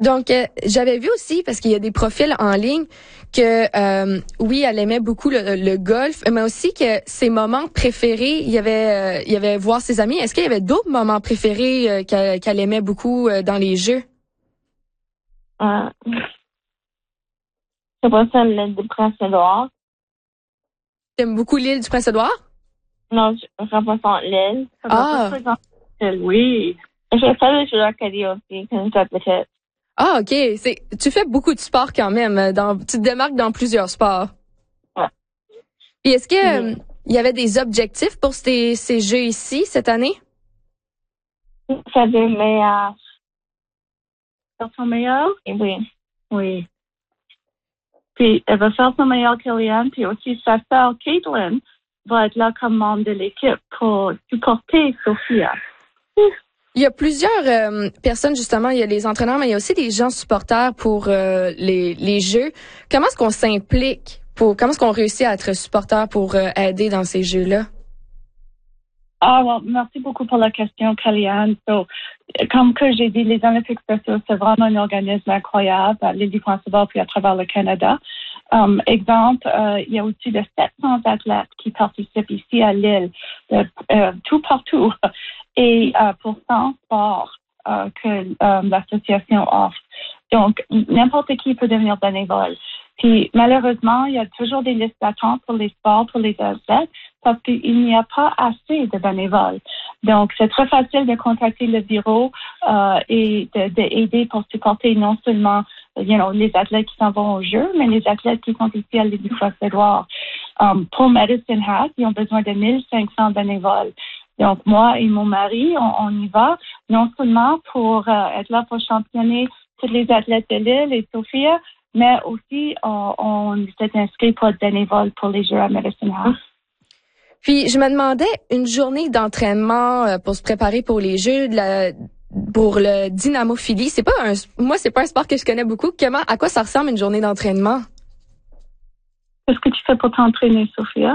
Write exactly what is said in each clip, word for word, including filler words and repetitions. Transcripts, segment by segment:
Donc, euh, j'avais vu aussi, parce qu'il y a des profils en ligne, que euh, oui, elle aimait beaucoup le, le golf, mais aussi que ses moments préférés, il y avait, euh, il y avait voir ses amis. Est-ce qu'il y avait d'autres moments préférés euh, qu'elle, qu'elle aimait beaucoup euh, dans les jeux? Euh, c'est pas ça, l'île du Prince-Édouard. T'aimes beaucoup l'île du Prince-Édouard? Non, je représente l'île. Je Ah! représente l'île, oui. Je fais des jeux d'Arcadie aussi quand j'étais petite. Ah, OK. C'est, tu fais beaucoup de sport quand même. Dans, tu te démarques dans plusieurs sports. Ouais. Puis est-ce que Oui. euh, il y avait des objectifs pour ces, ces jeux ici cette année? Ça veut meilleur. Faire son meilleur? Oui. Oui. Puis elle va faire son meilleur Kellyanne, puis aussi sa sœur Caitlin va être là comme membre de l'équipe pour supporter Sophia. Il y a plusieurs euh, personnes, justement, il y a les entraîneurs, mais il y a aussi des gens supporters pour euh, les, les jeux. Comment est-ce qu'on s'implique pour, comment est-ce qu'on réussit à être supporter pour euh, aider dans ces jeux-là? Ah, well, merci beaucoup pour la question, Kellyanne. So, comme que j'ai dit, les Olympiques spéciaux, c'est vraiment un organisme incroyable à l'île du Prince-Édouard puis à travers le Canada. Um, exemple, euh, il y a aussi de sept cents athlètes qui participent ici à l'île, de, euh, tout partout, et euh, pour cent sports euh, que euh, l'association offre. Donc, n'importe qui peut devenir bénévole. Puis, malheureusement, il y a toujours des listes d'attente pour les sports, pour les athlètes, parce qu'il n'y a pas assez de bénévoles. Donc, c'est très facile de contacter le bureau euh, et d'aider pour supporter non seulement you know, les athlètes qui s'en vont au jeu, mais les athlètes qui sont ici à l'île du Prince-Édouard. Um, pour Medicine Hat, ils ont besoin de mille cinq cents bénévoles. Donc, moi et mon mari, on, on y va, non seulement pour euh, être là pour championner tous les athlètes de l'île et Sophia, mais aussi on, on s'est inscrit pour être bénévole pour les Jeux à Medicine Hat. Puis, je me demandais, une journée d'entraînement euh, pour se préparer pour les Jeux, de la, pour le dynamophilie, c'est pas un, moi, c'est pas un sport que je connais beaucoup. Comment, à quoi ça ressemble une journée d'entraînement? Qu'est-ce que tu fais pour t'entraîner, Sophia?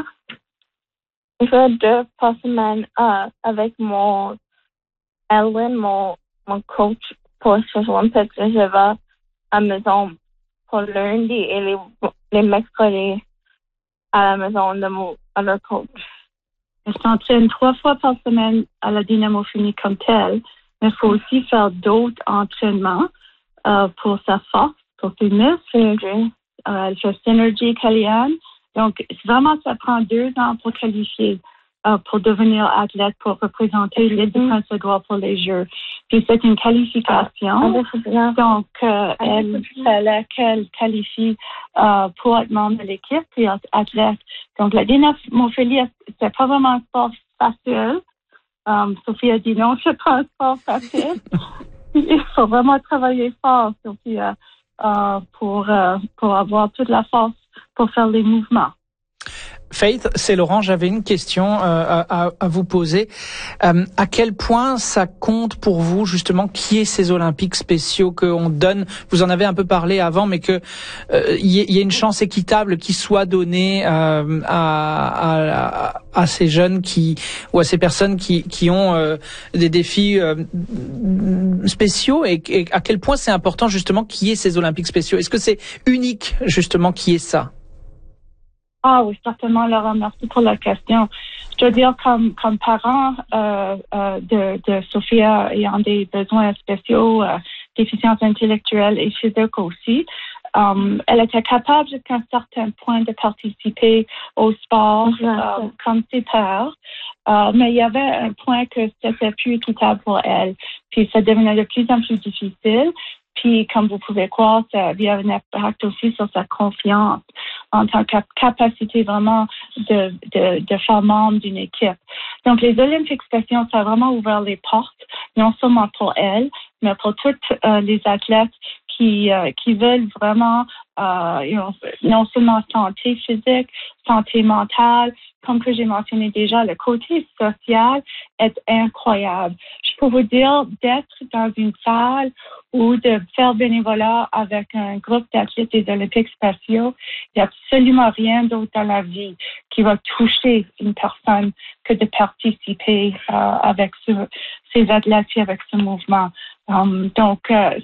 Je fais deux par semaine euh, avec mon Elwin, mon, mon coach pour Special Olympics. Je vais à la maison pour lundi et les, les mercredis à la maison de mon other coach. Je s'entraîne trois fois par semaine à la dynamophilie comme telle, mais il faut aussi faire d'autres entraînements euh, pour sa force, pour ses muscles. Euh, elle fait Synergy, Kellyanne. Donc, vraiment, ça prend deux ans pour qualifier, euh, pour devenir athlète, pour représenter l'île du Prince-Édouard pour les Jeux. Puis, c'est une qualification. Donc, euh, elle fallait qu'elle qualifie euh, pour être membre de l'équipe et être athlète. Donc, la dynamophilie, c'est pas vraiment un sport facile. Um, Sophie a dit non, c'est pas un sport facile. Il faut vraiment travailler fort, Sophie, euh, pour, euh, pour avoir toute la force pour faire les mouvements. Faith, c'est Laurent, j'avais une question euh, à, à vous poser. Euh, à quel point ça compte pour vous justement qu'il y ait ces Olympiques spéciaux qu'on donne, vous en avez un peu parlé avant, mais que euh, y, ait, y ait une chance équitable qui soit donnée euh, à, à, à ces jeunes qui ou à ces personnes qui, qui ont euh, des défis euh, spéciaux et, et à quel point c'est important justement qu'il y ait ces Olympiques spéciaux. Est-ce que c'est unique justement qu'il y ait ça? Ah oui, certainement, Laurent, merci pour la question. Je dois dire, comme, comme parent euh, euh, de, de Sophia ayant des besoins spéciaux, euh, déficience intellectuelle et physique aussi, um, elle était capable jusqu'à un certain point de participer au sport euh, comme ses pairs. Euh, mais il y avait un point que c'était plus équitable pour elle. Puis ça devenait de plus en plus difficile. Puis, comme vous pouvez croire, ça a un impact aussi sur sa confiance en tant que capacité vraiment de, de, de faire membre d'une équipe. Donc, les Olympiques spéciaux, ça a vraiment ouvert les portes, non seulement pour elle, mais pour toutes euh, les athlètes qui, euh, qui veulent vraiment euh, you know, non seulement santé physique, santé mentale, comme que j'ai mentionné déjà, le côté social est incroyable. Je peux vous dire d'être dans une salle ou de faire bénévolat avec un groupe d'athlètes des Olympiques spéciaux, il n'y a absolument rien d'autre dans la vie qui va toucher une personne que de participer euh, avec ce, ces athlètes et avec ce mouvement. Um, donc, euh,